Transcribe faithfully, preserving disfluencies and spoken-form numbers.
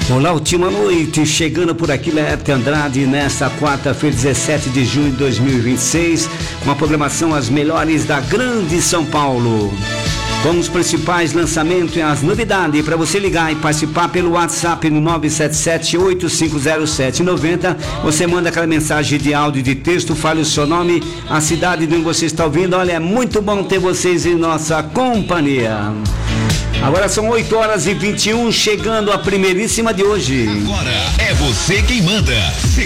Olá, última noite, chegando por aqui, Laerte Andrade, nesta quarta-feira, dezessete de junho de dois mil e vinte e seis, com a programação As Melhores da Grande São Paulo. Com os principais lançamentos e as novidades, para você ligar e participar pelo WhatsApp no nove sete sete, oito cinco zero sete, nove zero. Você manda aquela mensagem de áudio e de texto, fale o seu nome, a cidade de onde você está ouvindo. Olha, é muito bom ter vocês em nossa companhia. Agora são oito horas e vinte e um, chegando a primeiríssima de hoje. Agora é você quem manda.